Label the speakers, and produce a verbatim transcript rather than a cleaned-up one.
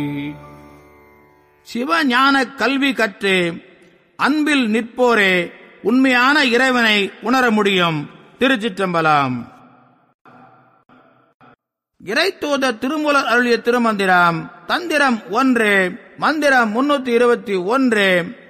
Speaker 1: சிவஞான கல்வி கற்று அன்பில் நிற்போரே உண்மையான இறைவனை உணர முடியும். திருச்சிற்றம்பலம். இறைத்தூத திருமூலர் அருளிய திருமந்திரம். தந்திரம் ஒன்று, மந்திரம் முன்னூத்தி இருபத்தி ஒன்று.